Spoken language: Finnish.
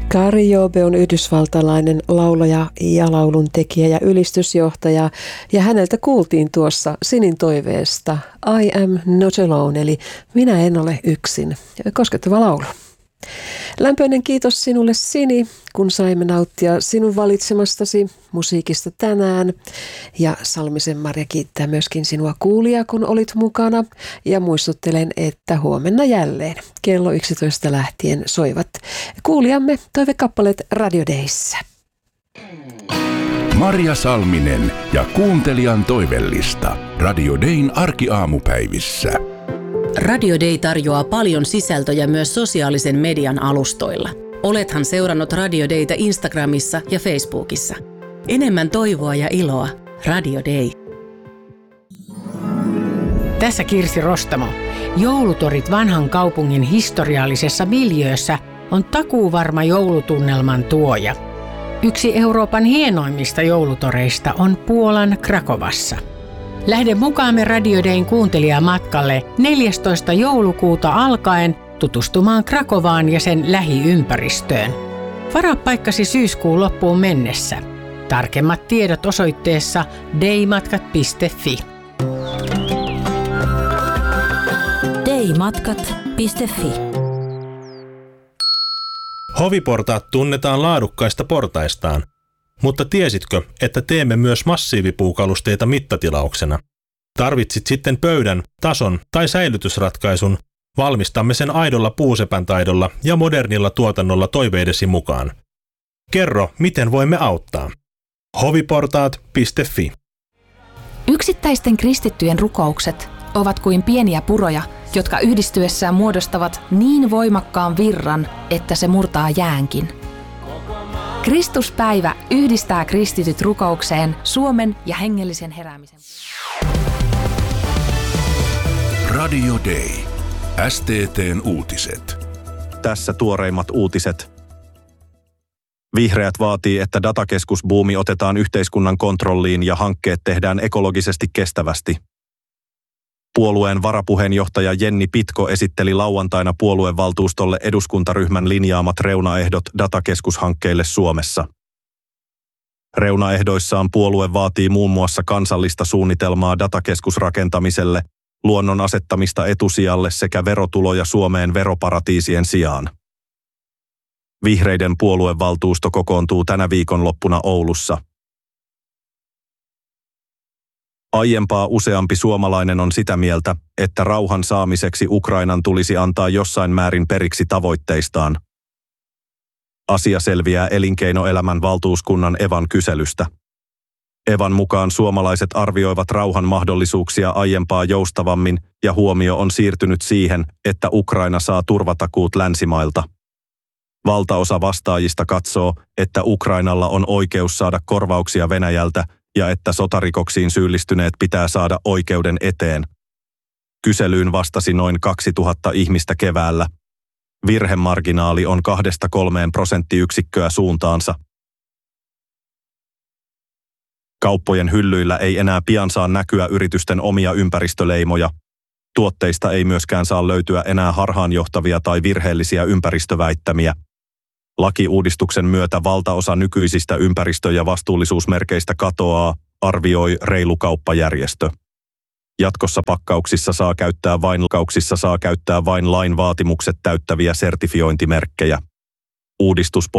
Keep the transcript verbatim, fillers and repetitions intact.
Kari Jobe on yhdysvaltalainen laulaja ja lauluntekijä ja ylistysjohtaja, ja häneltä kuultiin tuossa Sinin toiveesta I am not alone, eli minä en ole yksin. Koskettava laulu. Lämpöinen kiitos sinulle, Sini, kun saimme nauttia sinun valitsemastasi musiikista tänään. Ja Salmisen Marja kiittää myöskin sinua kuulijaa, kun olit mukana. Ja muistuttelen, että huomenna jälleen kello yksitoista lähtien soivat kuulijamme toivekappaleet Radio Dayssä. Marja Salminen ja kuuntelijan toivellista Radio Dayn arkiaamupäivissä. Radio Day tarjoaa paljon sisältöjä myös sosiaalisen median alustoilla. Olethan seurannut Radio Daytä Instagramissa ja Facebookissa. Enemmän toivoa ja iloa. Radio Day. Tässä Kirsi Rostamo. Joulutorit vanhan kaupungin historiallisessa miljöössä on takuuvarma joulutunnelman tuoja. Yksi Euroopan hienoimmista joulutoreista on Puolan Krakovassa. Lähde mukaamme Radio Dayn kuuntelijamatkalle neljästoista joulukuuta alkaen tutustumaan Krakovaan ja sen lähiympäristöön. Varaa paikkasi syyskuun loppuun mennessä. Tarkemmat tiedot osoitteessa daymatkat piste fi. daymatkat piste fi. Hoviportaat tunnetaan laadukkaista portaistaan. Mutta tiesitkö, että teemme myös massiivipuukalusteita mittatilauksena? Tarvitsit sitten pöydän, tason tai säilytysratkaisun, valmistamme sen aidolla puusepän taidolla ja modernilla tuotannolla toiveidesi mukaan. Kerro, miten voimme auttaa. hoviportaat piste fi. Yksittäisten kristittyjen rukoukset ovat kuin pieniä puroja, jotka yhdistyessään muodostavat niin voimakkaan virran, että se murtaa jäänkin. Kristuspäivä yhdistää kristityt rukoukseen Suomen ja hengellisen heräämisen. Radio Day. S T T:n uutiset. Tässä tuoreimmat uutiset. Vihreät vaatii, että datakeskusbuumi otetaan yhteiskunnan kontrolliin ja hankkeet tehdään ekologisesti kestävästi. Puolueen varapuheenjohtaja Jenni Pitko esitteli lauantaina puoluevaltuustolle eduskuntaryhmän linjaamat reunaehdot datakeskushankkeille Suomessa. Reunaehdoissaan puolue vaatii muun muassa kansallista suunnitelmaa datakeskusrakentamiselle, luonnon asettamista etusijalle sekä verotuloja Suomeen veroparatiisien sijaan. Vihreiden puoluevaltuusto kokoontuu tänä viikonloppuna Oulussa. Aiempaa useampi suomalainen on sitä mieltä, että rauhan saamiseksi Ukrainan tulisi antaa jossain määrin periksi tavoitteistaan. Asia selviää elinkeinoelämän valtuuskunnan Evan kyselystä. Evan mukaan suomalaiset arvioivat rauhan mahdollisuuksia aiempaa joustavammin ja huomio on siirtynyt siihen, että Ukraina saa turvatakuut länsimailta. Valtaosa vastaajista katsoo, että Ukrainalla on oikeus saada korvauksia Venäjältä ja että sotarikoksiin syyllistyneet pitää saada oikeuden eteen. Kyselyyn vastasi noin kaksituhatta ihmistä keväällä. Virhemarginaali on kahdesta kolmeen prosenttiyksikköä suuntaansa. Kauppojen hyllyillä ei enää pian saa näkyä yritysten omia ympäristöleimoja. Tuotteista ei myöskään saa löytyä enää harhaanjohtavia tai virheellisiä ympäristöväittämiä. Lakiuudistuksen myötä valtaosa nykyisistä ympäristö- ja vastuullisuusmerkeistä katoaa, arvioi Reilu kauppajärjestö. Jatkossa pakkauksissa saa käyttää vain pakkauksissa saa käyttää vain lain vaatimukset täyttäviä sertifiointimerkkejä. Uudistus